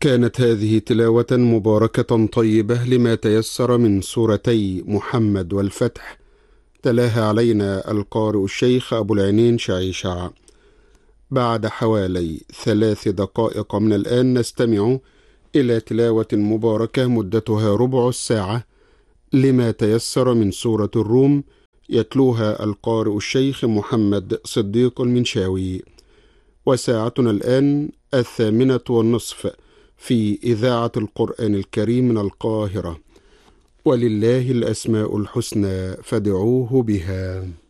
كانت هذه تلاوة مباركة طيبة لما تيسر من سورتي محمد والفتح، تلاها علينا القارئ الشيخ أبو العينين شعيشع. بعد حوالي 3 دقائق من الآن نستمع إلى تلاوة مباركة مدتها ربع الساعة لما تيسر من سورة الروم، يتلوها القارئ الشيخ محمد صديق المنشاوي. وساعتنا الآن 20:30 في إذاعة القرآن الكريم من القاهرة. ولله الأسماء الحسنى فادعوه بها.